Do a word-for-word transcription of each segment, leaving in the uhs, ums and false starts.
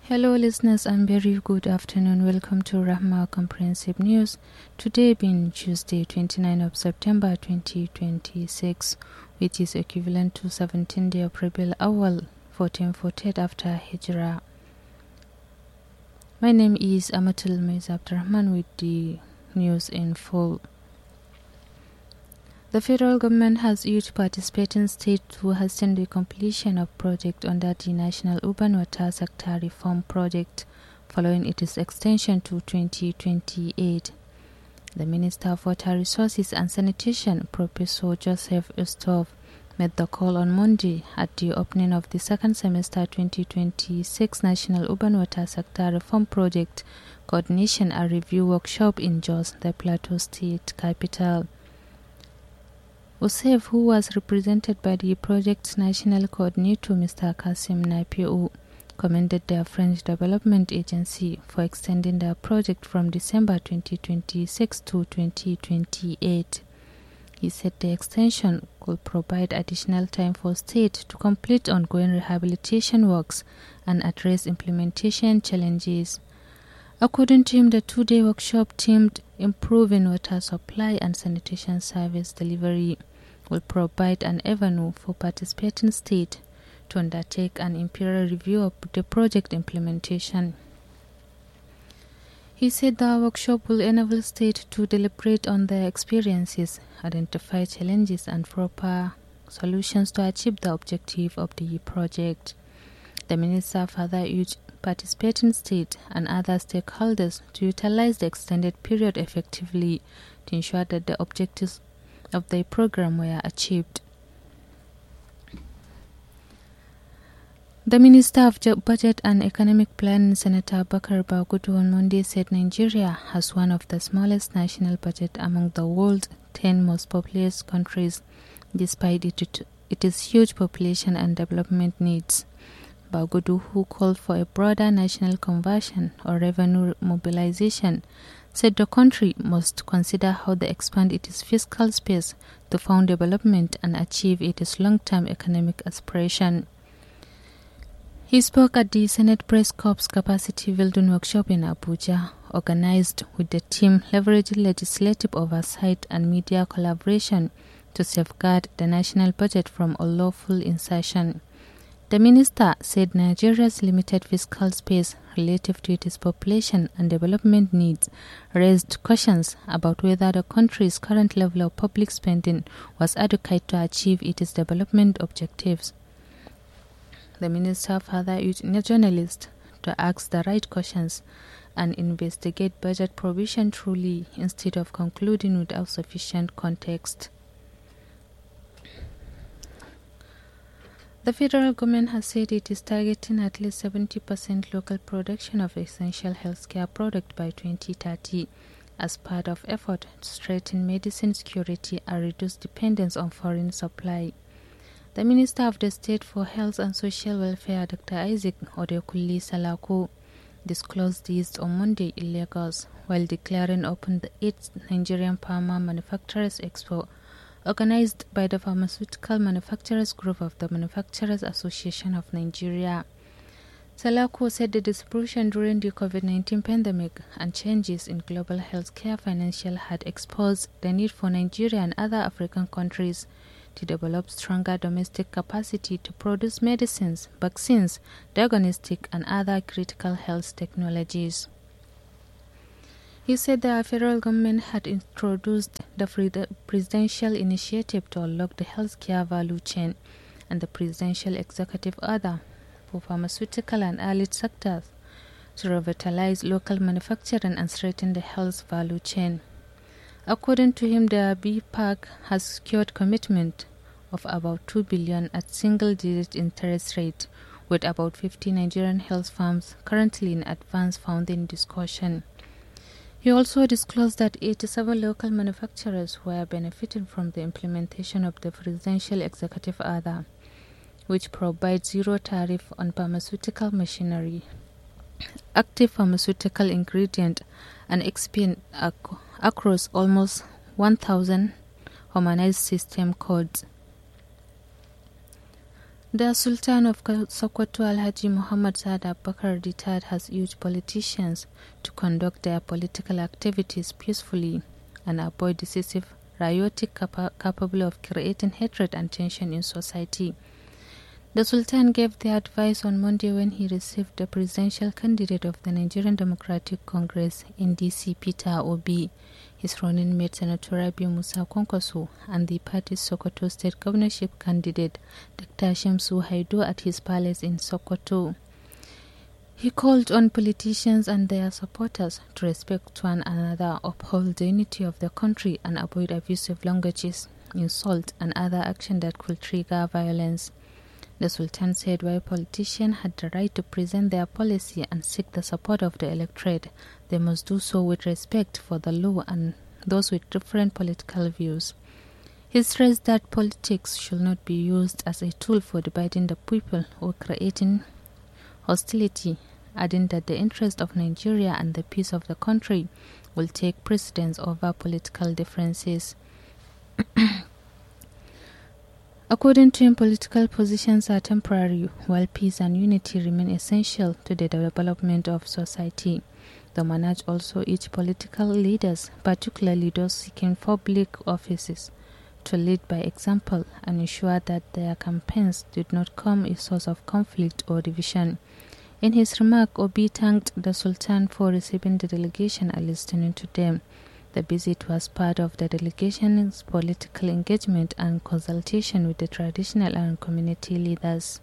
Hello listeners and very good afternoon. Welcome to Rahma Comprehensive News. Today being Tuesday, twenty-ninth of September twenty twenty-six, which is equivalent to seventeenth day of Rabiul Awwal, fourteen forty-eight after Hijrah. My name is Amatul Maiz Abdurrahman with the news in full. The federal government has urged participating states to hasten the completion of projects under the National Urban Water Sector Reform Project following its extension to twenty twenty-eight. The Minister of Water Resources and Sanitation, Professor Joseph Ustav, made the call on Monday at the opening of the second semester twenty twenty-six National Urban Water Sector Reform Project Coordination and Review Workshop in Jos, the Plateau State capital. Usef, who was represented by the project's national coordinator, Mister Kasim Napiou, commended the French Development Agency for extending the project from December twenty twenty-six to twenty twenty-eight. He said the extension could provide additional time for states to complete ongoing rehabilitation works and address implementation challenges. According to him, the two-day workshop themed Improving Water Supply and Sanitation Service Delivery will provide an avenue for participating states to undertake an imperial review of the project implementation. He said the workshop will enable states to deliberate on their experiences, identify challenges and proper solutions to achieve the objective of the project. The minister further urged participating states and other stakeholders to utilize the extended period effectively to ensure that the objectives of the program were achieved. The Minister of Budget and Economic Planning, Senator Bakar Bagudu, on Monday said Nigeria has one of the smallest national budget among the world's ten most populous countries, despite it, its huge population and development needs. Bagudu, who called for a broader national conversion or revenue mobilization, said the country must consider how to expand its fiscal space to fund development and achieve its long-term economic aspiration. He spoke at the Senate Press Corps Capacity Building Workshop in Abuja, organized with the team leveraging legislative oversight and media collaboration to safeguard the national budget from unlawful insertion. The minister said Nigeria's limited fiscal space relative to its population and development needs raised questions about whether the country's current level of public spending was adequate to achieve its development objectives. The minister further urged journalists to ask the right questions and investigate budget provision truly instead of concluding without sufficient context. The federal government has said it is targeting at least seventy percent local production of essential healthcare products by twenty thirty as part of effort to strengthen medicine security and reduce dependence on foreign supply. The Minister of the State for Health and Social Welfare, Doctor Isaac Odekunle Salako, disclosed this on Monday in Lagos while declaring open the eighth Nigerian Pharma Manufacturers Expo, organized by the Pharmaceutical Manufacturers Group of the Manufacturers Association of Nigeria. Salako said the disruption during the COVID nineteen pandemic and changes in global healthcare financial had exposed the need for Nigeria and other African countries to develop stronger domestic capacity to produce medicines, vaccines, diagnostic and other critical health technologies. He said the federal government had introduced the presidential initiative to unlock the healthcare value chain and the presidential executive order for pharmaceutical and allied sectors to revitalize local manufacturing and strengthen the health value chain. According to him, the B PAC has secured commitment of about two billion dollars at single-digit interest rate, with about fifty Nigerian health firms currently in advanced funding discussion. He also disclosed that eighty-seven local manufacturers were benefiting from the implementation of the Presidential Executive Order, which provides zero tariff on pharmaceutical machinery, active pharmaceutical ingredient, and expand ac- across almost one thousand harmonized system codes. The Sultan of Sokoto, Alhaji Muhammad Saad Abubakar the third, has urged politicians to conduct their political activities peacefully and avoid decisive rioting capa capable of creating hatred and tension in society. The Sultan gave the advice on Monday when he received the presidential candidate of the Nigerian Democratic Congress, N D C, Peter Obi, his running mate Senator Rabi Musa Kwankwaso, and the party's Sokoto state governorship candidate, Doctor Shamsu Haidu, at his palace in Sokoto. He called on politicians and their supporters to respect one another, uphold the unity of the country, and avoid abusive languages, insult, and other action that could trigger violence. The Sultan said while politicians had the right to present their policy and seek the support of the electorate, they must do so with respect for the law and those with different political views. He stressed that politics should not be used as a tool for dividing the people or creating hostility, adding that the interest of Nigeria and the peace of the country will take precedence over political differences. According to him, political positions are temporary, while peace and unity remain essential to the development of society. The monarch also urged political leaders, particularly those seeking public offices, to lead by example and ensure that their campaigns did not become a source of conflict or division. In his remark, Obi thanked the Sultan for receiving the delegation and listening to them. The visit was part of the delegation's political engagement and consultation with the traditional and community leaders.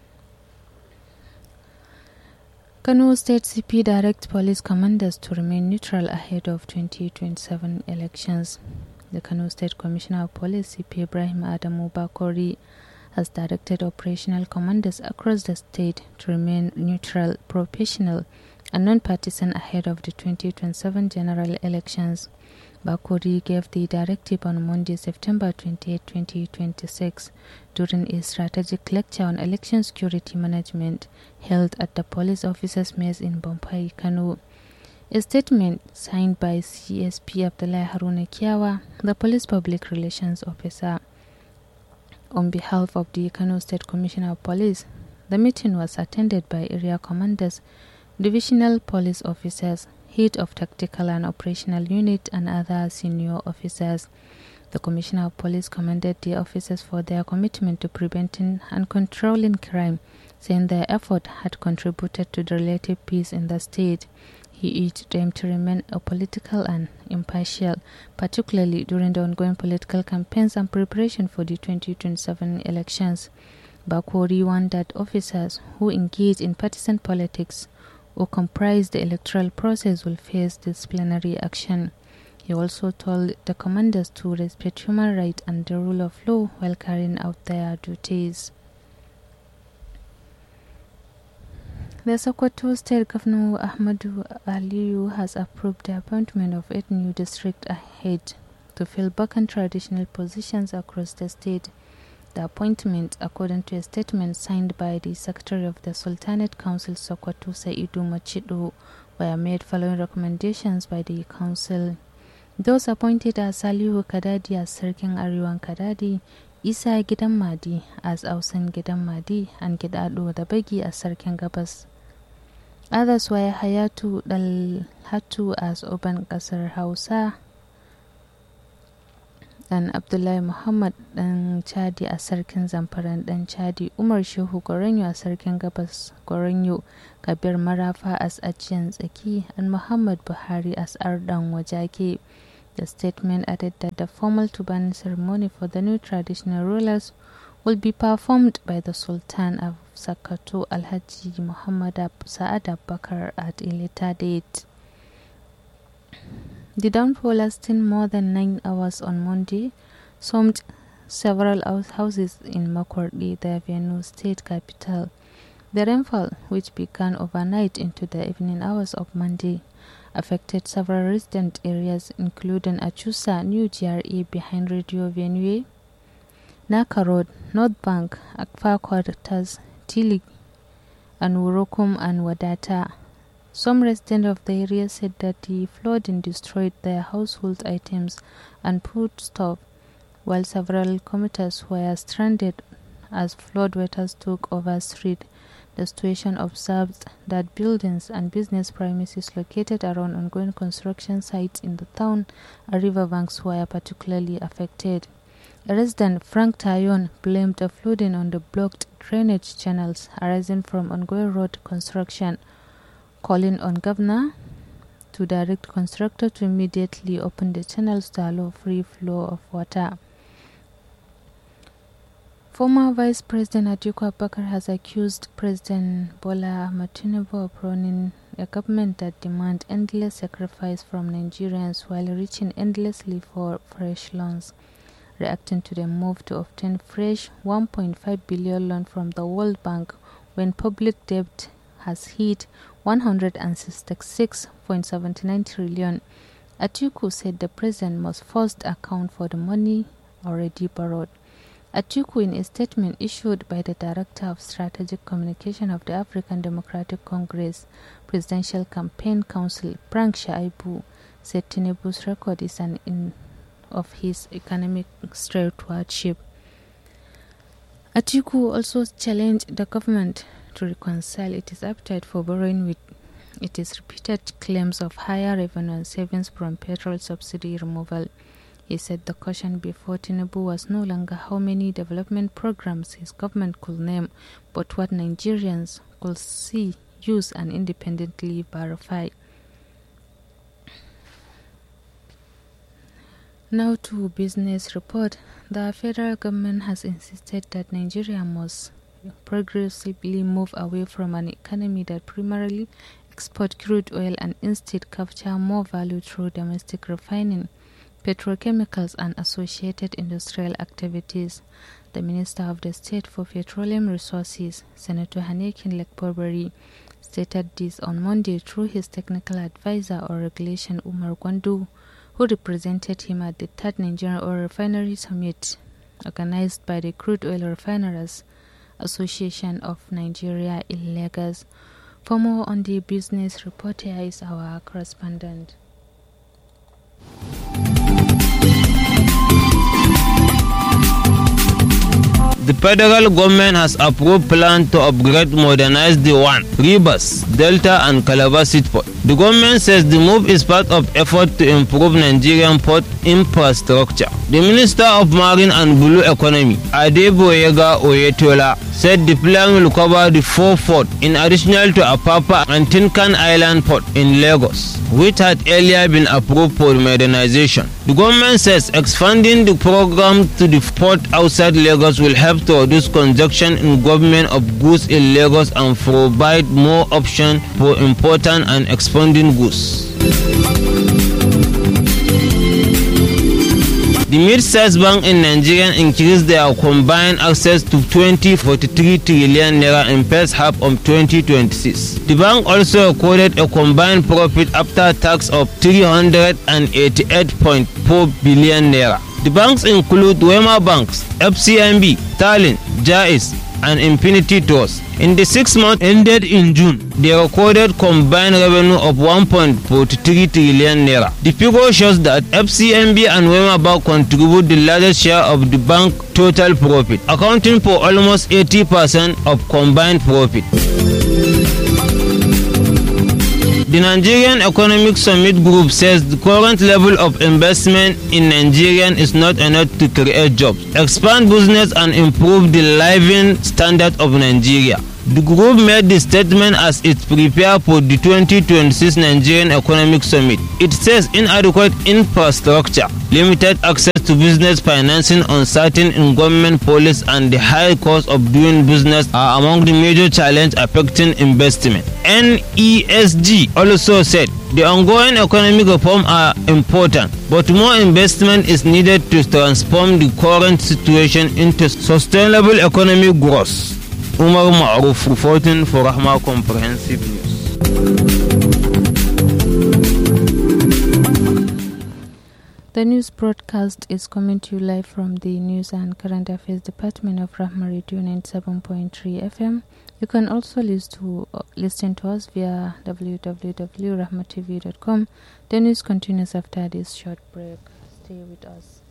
Kano State C P directs police commanders to remain neutral ahead of twenty twenty-seven elections. The Kano State Commissioner of Police, C P Ibrahim Adamu Bakori, has directed operational commanders across the state to remain neutral, professional, and non-partisan ahead of the twenty twenty-seven general elections. Bakori gave the directive on Monday, September twenty-eighth, twenty twenty-six, during a strategic lecture on election security management held at the police officers' mess in Bompai, Kano. A statement signed by C S P Abdullahi Haruna Kiawa, the police public relations officer, on behalf of the Kano State Commissioner of Police, the meeting was attended by area commanders, divisional police officers, head of tactical and operational unit, and other senior officers. The Commissioner of Police commended the officers for their commitment to preventing and controlling crime, saying their effort had contributed to the relative peace in the state. He urged them to remain apolitical and impartial, particularly during the ongoing political campaigns and preparation for the twenty twenty-seven elections. Bakori warned that officers who engage in partisan politics or comprise the electoral process will face disciplinary action. He also told the commanders to respect human rights and the rule of law while carrying out their duties. The Sokoto State Governor Ahmadu Aliyu has approved the appointment of eight new district heads to fill vacant traditional positions across the state. The appointment, according to a statement signed by the Secretary of the Sultanate Council Sokoto Saidu Machido, were made following recommendations by the Council. Those appointed are Salihu Kadadi as Sarkin Ariwan Kadadi, Isa Gidan Madi as Ausan Gidan Madi, and Gidado Dabagi as Sarkin Gabas. Others were Hayatu Dalhatu as Oban Kasar Hausa, and Abdullahi Muhammad dan Chadi as Sarkin Zamparan dan Chadi, Umar Shehu Gorenyo as Sarkin Gabas Gorenyo, Kabir Marafa as Ajian Zaki, and Muhammad Buhari as Ardan Wajaki. The statement added that the formal Tuban ceremony for the new traditional rulers will be performed by the Sultan of Sokoto, Alhaji Muhammad Saad Abubakar, at a later date. The downpour lasting more than nine hours on Monday swamped several houses in Makurdi, the Benue state capital. The rainfall, which began overnight into the evening hours of Monday, affected several resident areas including Achusa, New G R A behind Radio Benue, Naka Road, North Bank, Akfa Quarters, Tili, and Wurokum and Wadata. Some residents of the area said that the flooding destroyed their household items and foodstuff, while several commuters were stranded as floodwaters took over street. The situation observed that buildings and business premises located around ongoing construction sites in the town and riverbanks were particularly affected. A resident, Frank Tayon, blamed the flooding on the blocked drainage channels arising from ongoing road construction, calling on Governor to direct contractor to immediately open the channels to allow free flow of water. Former Vice President Atiku Abubakar has accused President Bola Ahmed Tinubu of running a government that demands endless sacrifice from Nigerians while reaching endlessly for fresh loans. Reacting to the move to obtain fresh one point five billion loan from the World Bank when public debt has hit one hundred sixty-six point seven nine trillion, Atiku said the president must first account for the money already borrowed. Atiku, in a statement issued by the Director of Strategic Communication of the African Democratic Congress Presidential Campaign Council, Frank Shaibu, said Tinubu's record is an in of his economic stewardship. Atiku also challenged the government to reconcile its appetite for borrowing with its repeated claims of higher revenue and savings from petrol subsidy removal. He said the caution before Tinubu was no longer how many development programs his government could name, but what Nigerians could see, use, and independently verify. Now to business report. The federal government has insisted that Nigeria must progressively move away from an economy that primarily exports crude oil and instead capture more value through domestic refining, petrochemicals, and associated industrial activities. The Minister of the State for Petroleum Resources, Senator Hanekin Lekpoberi, stated this on Monday through his technical advisor on regulation, Umar Gwandu, who represented him at the third Nigerian Oil Refinery Summit organized by the Crude Oil Refineries Association of Nigeria in Lagos. For more on the business report, here is our correspondent. The federal government has approved plans to upgrade, modernize the One, Rivers, Delta and Calabar seaport. The government says the move is part of effort to improve Nigerian port infrastructure. The Minister of Marine and Blue Economy, Adeboyega Oyetola, said the plan will cover the four ports in addition to Apapa and Tinkan Island port in Lagos, which had earlier been approved for modernization. The government says expanding the program to the port outside Lagos will help to reduce congestion in movement of goods in Lagos and provide more options for importing and exporting goods. The mid-sized bank in Nigeria increased their combined access to twenty point four three trillion naira in first half of twenty twenty-six. The bank also recorded a combined profit after tax of three hundred eighty-eight point four billion naira. The banks include Wema Banks, F C M B, Talin, Jais, and Infinity Trust. In the six months ended in June, they recorded combined revenue of one point four three trillion naira. The figure shows that F C M B and Wema Bank contribute the largest share of the bank total profit, accounting for almost eighty percent of combined profit. The Nigerian Economic Summit Group says the current level of investment in Nigeria is not enough to create jobs, expand business, and improve the living standard of Nigeria. The group made the statement as it prepared for the twenty twenty-six Nigerian Economic Summit. It says inadequate infrastructure, limited access to business financing, uncertainty in government policy, and the high cost of doing business are among the major challenges affecting investment. N E S G also said the ongoing economic reforms are important, but more investment is needed to transform the current situation into sustainable economic growth. Umar Ma'ruf reporting for Rahma Comprehensive News. The news broadcast is coming to you live from the News and Current Affairs Department of Rahma Radio ninety-seven point three F M. You can also listen to, uh, listen to us via w w w dot rahma t v dot com. The news continues after this short break. Stay with us.